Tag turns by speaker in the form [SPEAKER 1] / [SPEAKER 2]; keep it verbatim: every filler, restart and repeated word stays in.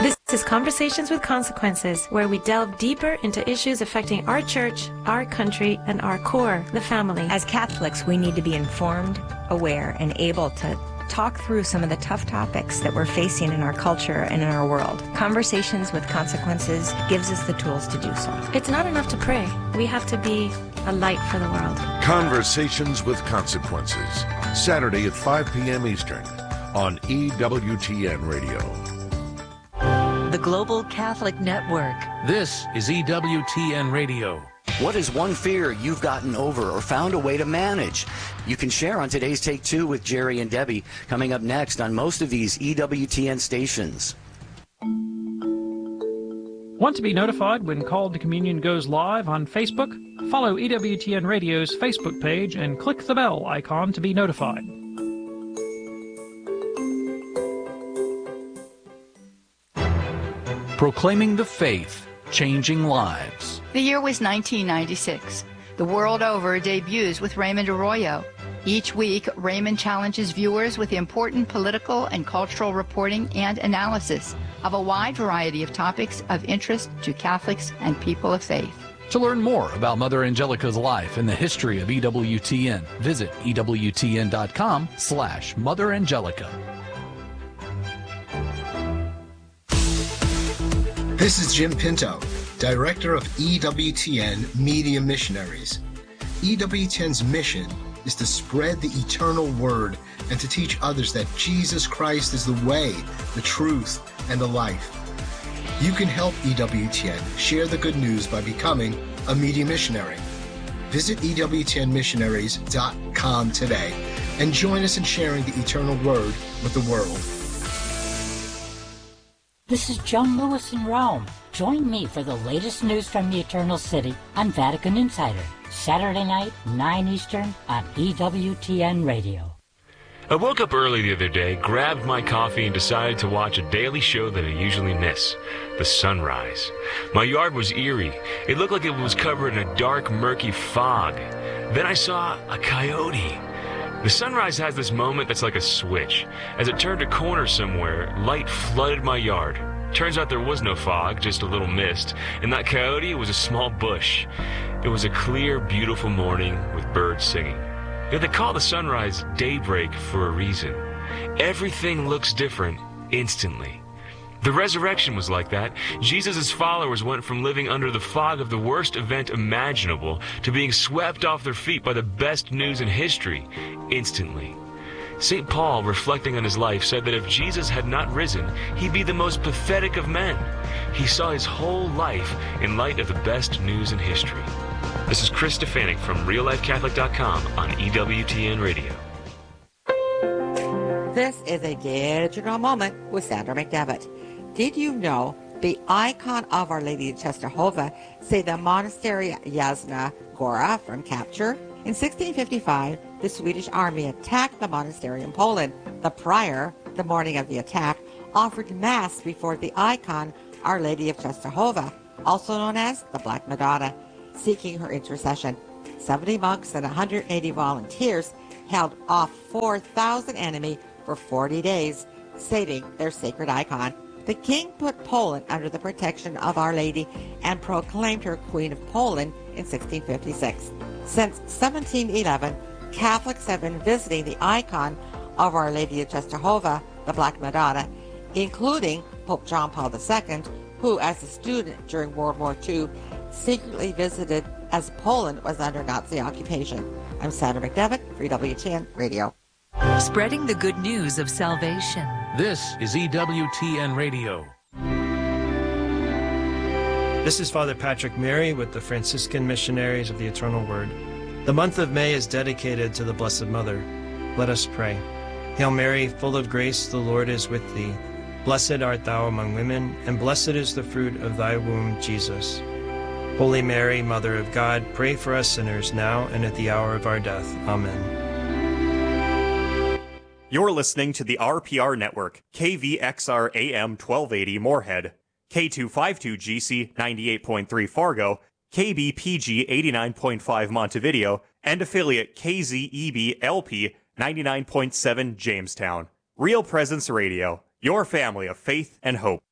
[SPEAKER 1] This is Conversations with Consequences, where we delve deeper into issues affecting our church, our country, and our core, the family.
[SPEAKER 2] As Catholics, we need to be informed, aware, and able to talk through some of the tough topics that we're facing in our culture and in our world. Conversations with Consequences gives us the tools to do so.
[SPEAKER 1] It's not enough to pray. We have to be a light for the world.
[SPEAKER 3] Conversations with Consequences, Saturday at five p.m. Eastern on E W T N Radio.
[SPEAKER 4] The Global Catholic Network.
[SPEAKER 5] This is E W T N Radio.
[SPEAKER 6] What is one fear you've gotten over or found a way to manage? You can share on today's Take Two with Jerry and Debbie, coming up next on most of these E W T N stations.
[SPEAKER 7] Want to be notified when Called to Communion goes live on Facebook? Follow E W T N Radio's Facebook page and click the bell icon to be notified.
[SPEAKER 5] Proclaiming the faith, changing lives.
[SPEAKER 8] The year was nineteen ninety-six. The world over debuts with Raymond Arroyo. Each week, Raymond challenges viewers with important political and cultural reporting and analysis of a wide variety of topics of interest to Catholics and people of faith.
[SPEAKER 5] To learn more about Mother Angelica's life and the history of E W T N, visit ewtn.com slash Mother Angelica.
[SPEAKER 9] This is Jim Pinto, Director of E W T N Media Missionaries. E W T N's mission is to spread the eternal word and to teach others that Jesus Christ is the way, the truth, and the life. You can help E W T N share the good news by becoming a media missionary. Visit E W T N missionaries dot com today and join us in sharing the eternal word with the world.
[SPEAKER 10] This is Joan Lewis in Rome. Join me for the latest news from the Eternal City on Vatican Insider, Saturday night, nine Eastern on E W T N Radio.
[SPEAKER 11] I woke up early the other day, grabbed my coffee, and decided to watch a daily show that I usually miss, The Sunrise. My yard was eerie. It looked like it was covered in a dark, murky fog. Then I saw a coyote. The Sunrise has this moment that's like a switch. As it turned a corner somewhere, light flooded my yard. Turns out there was no fog, just a little mist, and that coyote was a small bush. It was a clear, beautiful morning with birds singing. They call the sunrise daybreak for a reason. Everything looks different instantly. The resurrection was like that. Jesus' followers went from living under the fog of the worst event imaginable to being swept off their feet by the best news in history instantly. Saint Paul, reflecting on his life, said that if Jesus had not risen, he'd be the most pathetic of men. He saw his whole life in light of the best news in history. This is Chris Stefanik from real life catholic dot com on E W T N Radio.
[SPEAKER 12] This is a digital moment with Sandra McDevitt. Did you know the icon of Our Lady of Czestochowa saved the monastery Jasna Gora from capture? In sixteen fifty-five, the Swedish army attacked the monastery in Poland. The prior, the morning of the attack, offered Mass before the icon Our Lady of Czestochowa, also known as the Black Madonna, seeking her intercession. seventy monks and one hundred eighty volunteers held off four thousand enemy for forty days, saving their sacred icon. The king put Poland under the protection of Our Lady and proclaimed her Queen of Poland in sixteen fifty-six. Since seventeen eleven, Catholics have been visiting the icon of Our Lady of Czestochowa, the Black Madonna, including Pope John Paul the Second, who, as a student during World War Two, secretly visited as Poland was under Nazi occupation. I'm Sandra McDevitt for E W T N Radio.
[SPEAKER 4] Spreading the good news of salvation.
[SPEAKER 5] This is E W T N Radio.
[SPEAKER 13] This is Father Patrick Mary with the Franciscan Missionaries of the Eternal Word. The month of May is dedicated to the Blessed Mother. Let us pray. Hail Mary, full of grace, the Lord is with thee. Blessed art thou among women, and blessed is the fruit of thy womb, Jesus. Holy Mary, Mother of God, pray for us sinners now and at the hour of our death. Amen.
[SPEAKER 14] You're listening to the R P R Network, K V X R A M twelve eighty Moorhead, K two fifty-two G C ninety-eight point three Fargo, K B P G eighty-nine point five Montevideo, and affiliate K Z E B L P ninety-nine point seven Jamestown. Real Presence Radio, your family of faith and hope.